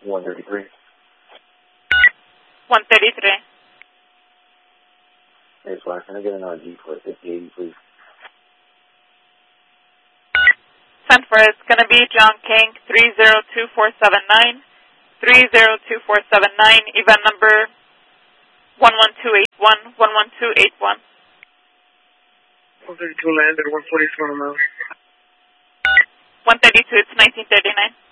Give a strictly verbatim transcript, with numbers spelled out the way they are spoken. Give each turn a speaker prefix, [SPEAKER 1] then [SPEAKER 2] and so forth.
[SPEAKER 1] one thirty-three.
[SPEAKER 2] one thirty-three.
[SPEAKER 1] Hey, Swan, can I get an R G for fifty eighty, please?
[SPEAKER 2] Send for it's going to be John King, three zero two four seven nine, three zero two four seven nine, event number one one two eight one, one one two eight one.
[SPEAKER 3] one thirty-two landed, one forty-two on the mountain.
[SPEAKER 2] one thirty-two, it's nineteen thirty-nine.